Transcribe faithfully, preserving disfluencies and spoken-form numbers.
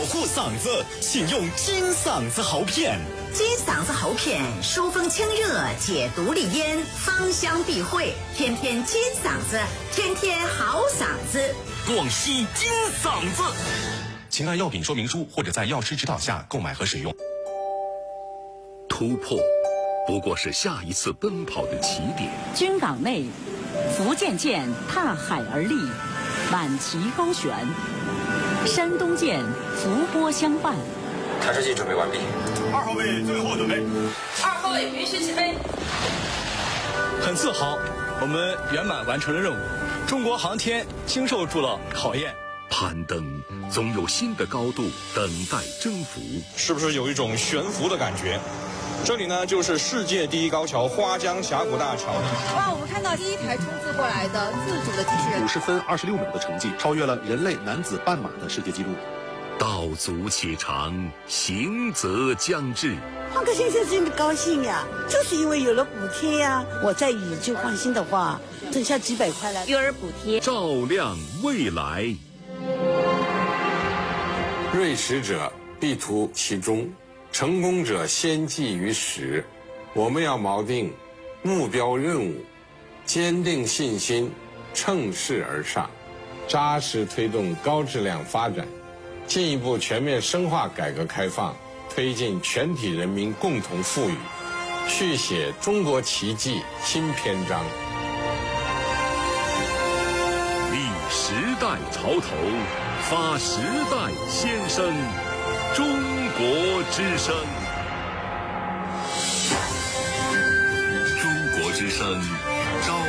护嗓子，请用金嗓子喉片。 金嗓子喉片疏风清热，解毒利咽，芳香避秽，天天金嗓子，天天好嗓子。 广西金嗓子。请按药品说明书或者在药师指导下购买和使用。 突破不过是下一次奔跑的起点。 军港内，福建舰踏海而立，满旗高悬；山东舰伏波相伴。 弹射器准备完毕。 二号位最后准备。 二号位允许起飞。 很自豪，我们圆满完成了任务。中国航天经受住了考验。 攀登总有新的高度等待征服。 是不是有一种悬浮的感觉？这里呢，就是世界第一高桥花江峡谷大桥。 哇，我们看到第一台冲刺过来的自主的机器人， 五十分二十六秒的成绩，超越了人类男子半马的世界纪录。 道阻且长，行则将至。 换个先生真的高兴呀，就是因为有了补贴呀。我再以旧换新的话，剩下几百块了， 育儿补贴， 照亮未来。 锐识者必图其中，成功者先记于始。我们要锚定目标任务，坚定信心，乘势而上，扎实推动高质量发展，进一步全面深化改革开放，推进全体人民共同富裕，续写中国奇迹新篇章。 立时代潮头，发时代先声，中国之声。中国之声